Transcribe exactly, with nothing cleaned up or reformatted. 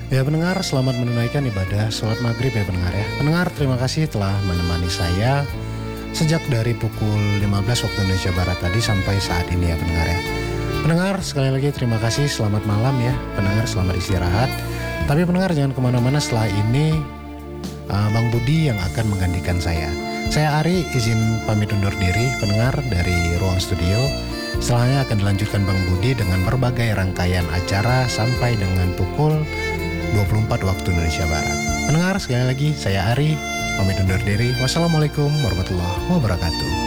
Ya pendengar, selamat menunaikan ibadah sholat maghrib ya pendengar ya. Pendengar, terima kasih telah menemani saya sejak dari pukul lima belas waktu Indonesia Barat tadi sampai saat ini ya pendengar ya. Pendengar, sekali lagi terima kasih, selamat malam ya. Pendengar, selamat istirahat. Tapi pendengar jangan kemana-mana, setelah ini uh, Bang Budi yang akan menggantikan saya. Saya Ari, izin pamit undur diri pendengar dari ruang studio. Setelahnya akan dilanjutkan Bang Budi dengan berbagai rangkaian acara sampai dengan pukul dua puluh empat waktu Indonesia Barat. Pendengar, sekali lagi saya Ari, pamit undur diri. Wassalamualaikum warahmatullahi wabarakatuh.